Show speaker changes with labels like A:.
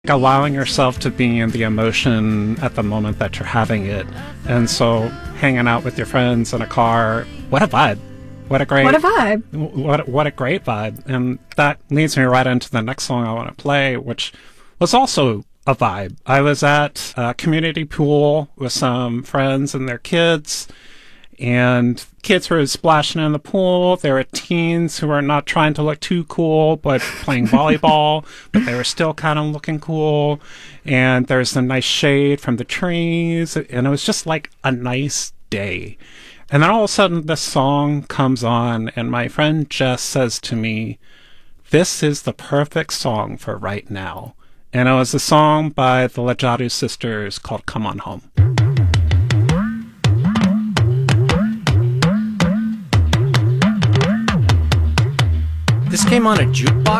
A: allowing yourself to be in the emotion at the moment that you're having it. And so hanging out with your friends in a car, what a vibe. What a
B: vibe.
A: What a great vibe. And that leads me right into the next song I want to play, which was also a vibe. I was at a community pool with some friends and their kids, and kids were splashing in the pool. There were teens who were not trying to look too cool, but playing volleyball, but they were still kind of looking cool. And there's some nice shade from the trees, and it was just like a nice day. And then all of a sudden, this song comes on, and my friend Jess says to me, "This is the perfect song for right now." And it was a song by the Lajadu Sisters called "Come On Home."
C: This came on a jukebox